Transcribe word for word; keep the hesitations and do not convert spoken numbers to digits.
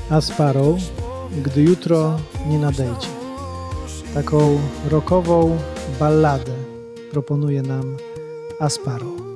Asparrow, gdy jutro nie nadejdzie. Taką rockową balladę proponuje nam Asparrow.